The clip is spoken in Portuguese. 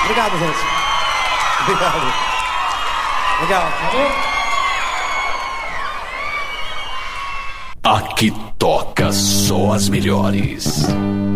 Obrigado, gente. Obrigado. Legal. Aqui toca só as melhores.